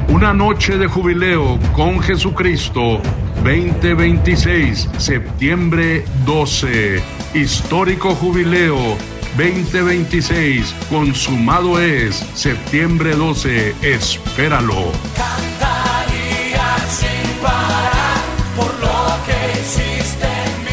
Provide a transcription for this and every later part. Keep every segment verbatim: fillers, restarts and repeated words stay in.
Una noche de jubileo con Jesucristo, veinte veintiséis, septiembre doce. Histórico jubileo, veinte veintiséis, consumado es, septiembre doce, espéralo. Cantaría sin parar por lo que hiciste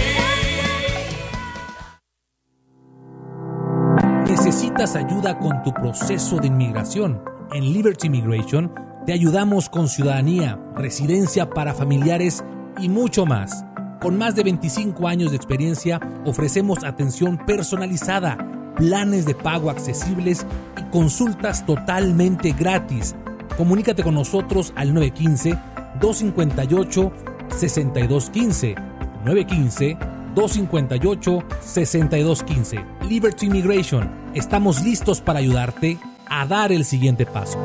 en mí. ¿Necesitas ayuda con tu proceso de inmigración? En Liberty Immigration te ayudamos con ciudadanía, residencia para familiares y mucho más. Con más de veinticinco años de experiencia, ofrecemos atención personalizada, planes de pago accesibles y consultas totalmente gratis. Comunícate con nosotros al nueve uno cinco, dos cinco ocho, seis dos uno cinco, nueve uno cinco, dos cinco ocho, seis dos uno cinco. Liberty Immigration, estamos listos para ayudarte a dar el siguiente paso.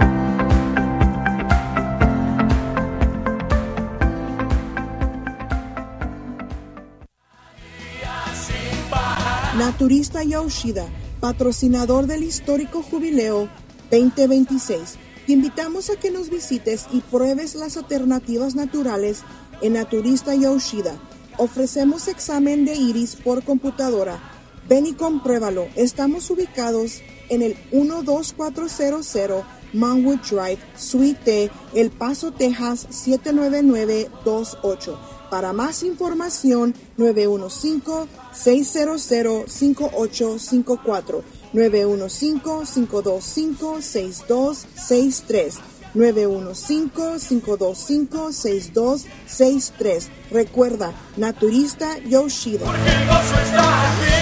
Naturista Yoshida, patrocinador del histórico jubileo veinte veintiséis. Te invitamos a que nos visites y pruebes las alternativas naturales en Naturista Yoshida. Ofrecemos examen de iris por computadora. Ven y compruébalo. Estamos ubicados en el uno dos cuatro cero cero Manwood Drive, Suite T, El Paso, Texas siete nueve nueve dos ocho. Para más información, nueve uno cinco, seis cero cero, cinco ocho cinco cuatro, nueve uno cinco, cinco dos cinco, seis dos seis tres, nueve uno cinco, cinco dos cinco, seis dos seis tres. Recuerda, Naturista Yoshida. Porque el gozo está aquí.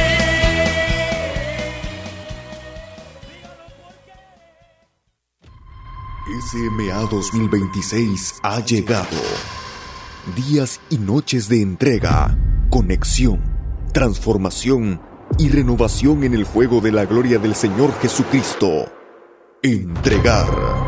S M A dos mil veintiséis ha llegado. Días y noches de entrega, conexión, transformación y renovación en el fuego de la gloria del Señor Jesucristo. Entregar.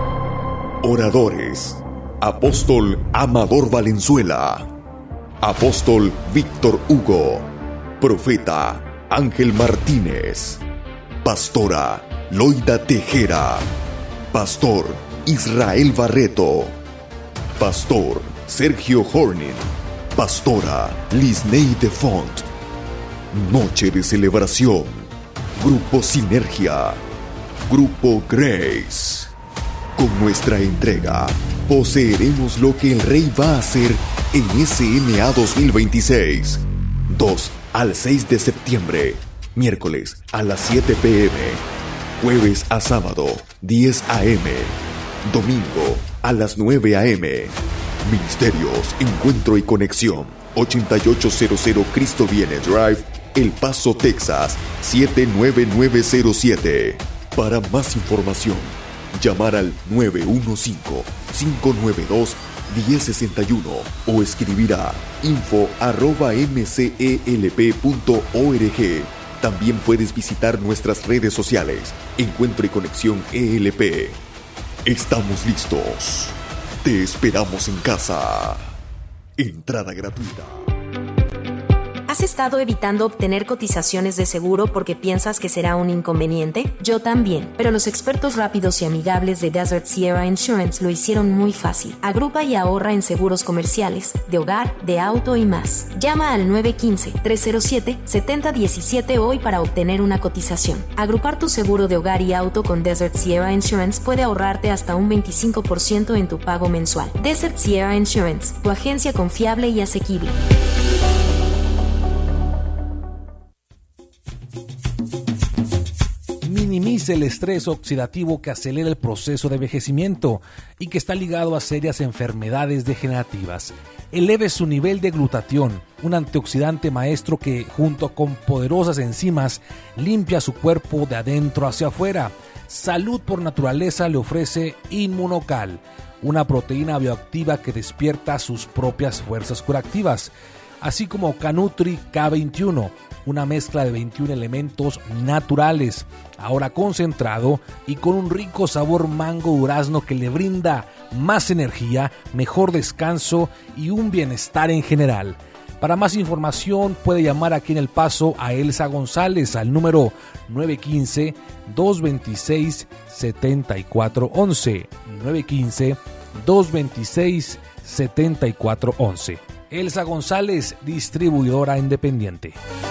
Oradores: Apóstol Amador Valenzuela, Apóstol Víctor Hugo, Profeta Ángel Martínez, Pastora Loida Tejera, Pastor Israel Barreto, Pastor Sergio Hornin, Pastora Lisney de Font. Noche de celebración. Grupo Sinergia, Grupo Grace. Con nuestra entrega, poseeremos lo que el Rey va a hacer en S M A dos mil veintiséis. dos al seis de septiembre, miércoles a las siete p m, jueves a sábado, diez a m, domingo a las nueve a m. Ministerios, Encuentro y Conexión, ochenta y ocho cero cero Cristo Viene Drive, El Paso, Texas, siete nueve nueve cero siete. Para más información, llamar al nueve uno cinco, cinco nueve dos, uno cero seis uno o escribir a info arroba m c e l p punto org. También puedes visitar nuestras redes sociales, Encuentro y Conexión E L P. Estamos listos. Te esperamos en casa. Entrada gratuita. ¿Has estado evitando obtener cotizaciones de seguro porque piensas que será un inconveniente? Yo tambitambién, pero los expertos rápidos y amigables de Desert Sierra Insurance lo hicieron muy fácil. Agrupa y ahorra en seguros comerciales, de hogar, de auto y más. Llama al nueve uno cinco, tres cero siete, siete cero uno siete hoy para obtener una cotización. Agrupar tu seguro de hogar y auto con Desert Sierra Insurance puede ahorrarte hasta un veinticinco por ciento en tu pago mensual. Desert Sierra Insurance, tu agencia confiable y asequible. Minimice el estrés oxidativo que acelera el proceso de envejecimiento y que está ligado a serias enfermedades degenerativas. Eleve su nivel de glutatión, un antioxidante maestro que, junto con poderosas enzimas, limpia su cuerpo de adentro hacia afuera. Salud por Naturaleza le ofrece Inmunocal, una proteína bioactiva que despierta sus propias fuerzas curativas, así como Canutri K veintiuno, una mezcla de veintiún elementos naturales, ahora concentrado y con un rico sabor mango durazno que le brinda más energía, mejor descanso y un bienestar en general. Para más información puede llamar aquí en El Paso a Elsa González al número nueve uno cinco, dos dos seis, siete cuatro uno uno, nueve uno cinco, dos dos seis, siete cuatro uno uno. Elsa González, distribuidora independiente.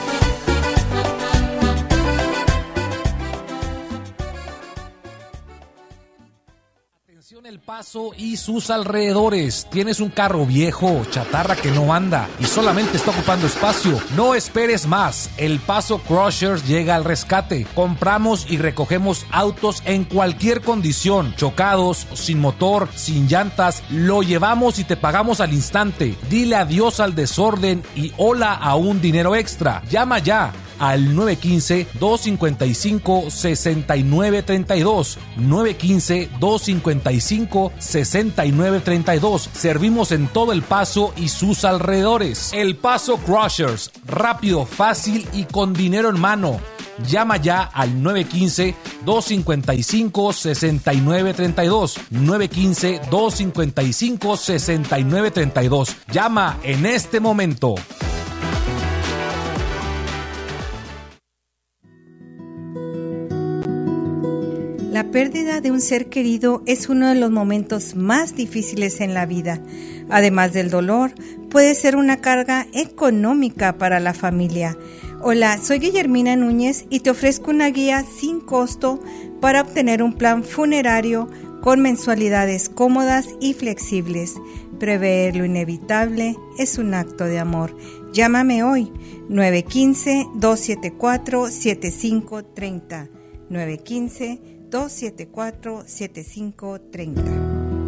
El Paso y sus alrededores. ¿Tienes un carro viejo, chatarra que no anda y solamente está ocupando espacio? No esperes más. El Paso Crushers llega al rescate. Compramos y recogemos autos en cualquier condición, chocados, sin motor, sin llantas. Lo llevamos y te pagamos al instante. Dile adiós al desorden y hola a un dinero extra. Llama ya al nueve uno cinco, dos cinco cinco, seis nueve tres dos, nueve uno cinco, dos cinco cinco, seis nueve tres dos. Servimos en todo El Paso y sus alrededores. El Paso Crushers, rápido, fácil y con dinero en mano. Llama ya al nueve uno cinco, dos cinco cinco, seis nueve tres dos, nueve uno cinco, dos cinco cinco, seis nueve tres dos. Llama en este momento. La pérdida de un ser querido es uno de los momentos más difíciles en la vida. Además del dolor, puede ser una carga económica para la familia. Hola, soy Guillermina Núñez y te ofrezco una guía sin costo para obtener un plan funerario con mensualidades cómodas y flexibles. Prever lo inevitable es un acto de amor. Llámame hoy, nueve uno cinco, dos siete cuatro, siete cinco tres cero, nueve uno cinco, dos siete cuatro, siete cinco tres cero.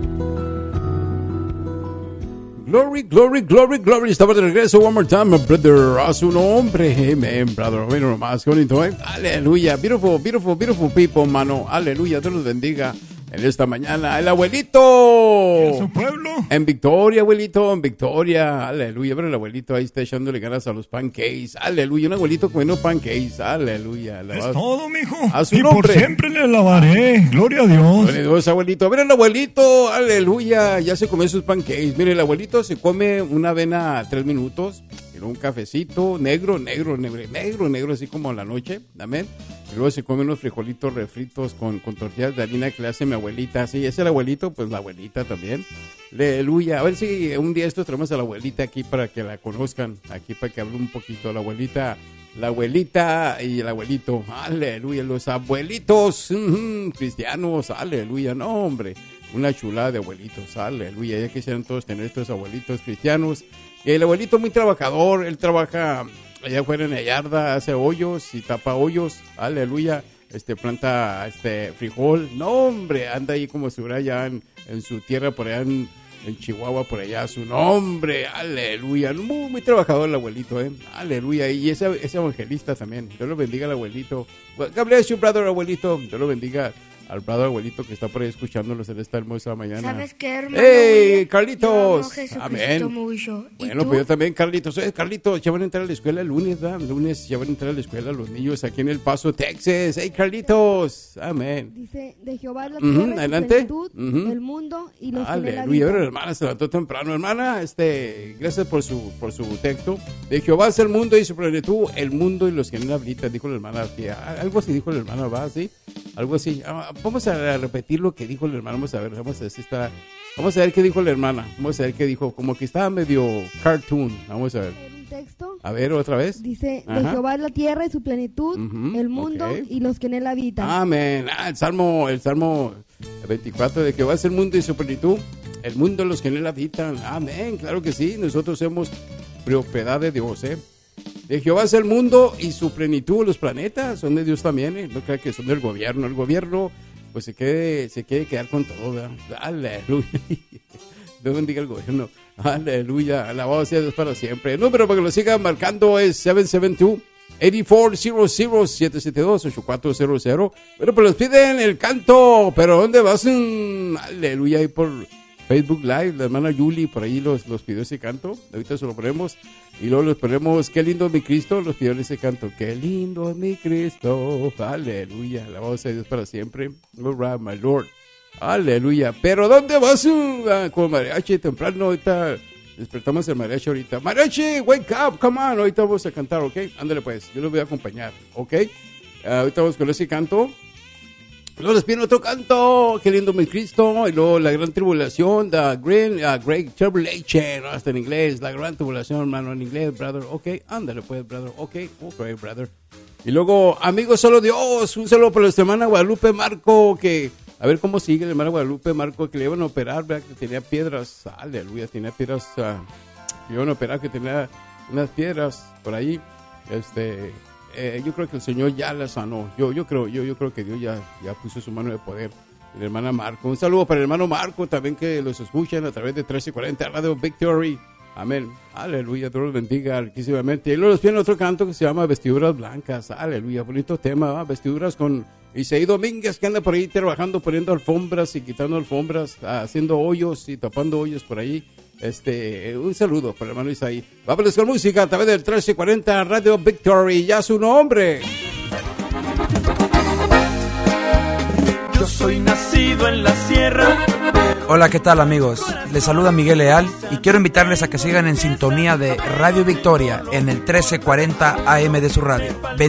Glory, glory, glory, glory. Estaba de regreso. One more time, brother. A su nombre. Amen, brother. Bueno, nomás, qué bonito, ¿eh? Aleluya. Beautiful, beautiful, beautiful people, mano. Aleluya. Dios los bendiga. En esta mañana, el abuelito. ¿En su pueblo? En Victoria, abuelito, en Victoria. Aleluya. Pero el abuelito ahí está echándole ganas a los pancakes. Aleluya. Un abuelito comiendo pancakes. Aleluya. Es vas... todo, mijo. A su y nombre. por siempre le alabaré. Gloria a Dios. Gloria a Dios, abuelito. Mira el abuelito. Aleluya. Ya se comió sus pancakes. Mire, el abuelito se come una avena a tres minutos. Y luego un cafecito negro, negro, negro, negro, negro, así como a la noche. Amén. Y luego se come unos frijolitos refritos con, con tortillas de harina que le hace mi abuelita. Sí, es el abuelito, pues la abuelita también. Aleluya. A ver si un día esto traemos a la abuelita aquí para que la conozcan. Aquí para que hable un poquito. La abuelita, la abuelita y el abuelito. Aleluya. Los abuelitos uh-huh, cristianos. Aleluya. No, hombre. Una chulada de abuelitos. Aleluya. Ya quisieran todos tener estos abuelitos cristianos. El abuelito muy trabajador. Él trabaja allá afuera en la yarda, hace hoyos y tapa hoyos, aleluya, este, planta este frijol, no hombre, anda ahí como si fuera allá en, en su tierra, por allá en, en Chihuahua, por allá, su nombre, aleluya, muy, muy trabajador el abuelito, eh, aleluya, y ese, ese evangelista también, Dios lo bendiga al abuelito, God bless you, brother, abuelito, Dios lo bendiga al brother abuelito que está por ahí escuchándolos en esta hermosa mañana. ¿Sabes qué, hermano? ¡Hey, Carlitos! Amén. Mucho. Bueno, tú? Pues yo también, Carlitos. Eh, Carlitos, ya van a entrar a la escuela el lunes, ¿verdad? El lunes ya van a entrar a la escuela los niños aquí en El Paso, Texas. ¡Hey, Carlitos! Amén. Dice, de Jehová la tierra, uh-huh, adelante. Su plenitud, uh-huh. El mundo y los que en la vida. Pero hermana se levantó temprano. Hermana, este, gracias por su, por su texto. De Jehová es el mundo y su plenitud, el mundo y los que en la vida, dijo la hermana. Que, algo así dijo la hermana, ¿va? ¿Sí? Algo así. Vamos a repetir lo que dijo la hermana. Vamos a ver, vamos a ver si está. Vamos a ver qué dijo la hermana. Vamos a ver qué dijo. Como que estaba medio cartoon. Vamos a ver. Un texto. A ver, otra vez. Dice, Ajá. de Jehová es la tierra y su plenitud, uh-huh. el mundo okay. y los que en él habitan. Amén. Ah, el Salmo, el Salmo veinticuatro, de Jehová es el mundo y su plenitud, el mundo y los que en él habitan. Amén. Claro que sí. Nosotros somos propiedad de Dios, ¿eh? De Jehová es el mundo y su plenitud, los planetas son de Dios también, ¿eh? No crean que son del gobierno. El gobierno, pues se quiere, se quiere quedar con todo, ¿verdad? Aleluya. Dios bendiga el gobierno. Aleluya. Alabado sea Dios para siempre. El número para que lo sigan marcando es siete siete dos, ocho cuatro cero cero, siete siete dos, ocho cuatro cero cero. Bueno, pues les piden el canto. ¿Pero dónde vas? Aleluya. Ahí por Facebook Live, la hermana Yuli por ahí los, los pidió ese canto. Ahorita se lo ponemos. Y luego les ponemos, qué lindo es mi Cristo, los pidió ese canto. Qué lindo es mi Cristo. Aleluya. La voz de Dios para siempre. All right, my Lord. Aleluya. Pero ¿dónde vas? Uh, como mariachi temprano. Ahorita Despertamos el mariachi ahorita. Mariachi, wake up, come on. Ahorita vamos a cantar, ¿ok? Ándale pues, yo los voy a acompañar, ¿ok? Uh, ahorita vamos con ese canto. Luego les piden otro canto, qué lindo mi Cristo, y luego la gran tribulación, the green, uh, great tribulation, ¿no? Hasta en inglés, la gran tribulación, hermano, en inglés, brother, ok, ándale pues, brother, ok, ok, brother. Y luego, amigos, solo Dios, un saludo para la hermana Guadalupe Marco, que, a ver cómo sigue la hermana Guadalupe Marco, que le iban a operar, ¿verdad? Que tenía piedras, aleluya, tenía piedras, uh, que iban a operar, que tenía unas piedras por ahí, este... Eh, yo creo que el Señor ya la sanó. Yo, yo creo, yo, yo creo que Dios ya, ya puso su mano de poder. La hermana Marco. Un saludo para el hermano Marco también, que los escuchan a través de trece cuarenta Radio Victory. Amén. Aleluya. Dios los bendiga riquísimamente. Y luego les piden otro canto que se llama Vestiduras Blancas. Aleluya. Bonito tema, ¿va? Vestiduras con Isaí Domínguez, que anda por ahí trabajando, poniendo alfombras y quitando alfombras, haciendo hoyos y tapando hoyos por ahí. Este, un saludo para el hermano Isaí. Vámonos con música a través del trece cuarenta Radio Victory. Ya su nombre. Yo soy nacido en la sierra. Hola, ¿qué tal, amigos? Les saluda Miguel Leal y quiero invitarles a que sigan en sintonía de Radio Victoria en el trece cuarenta A M de su radio.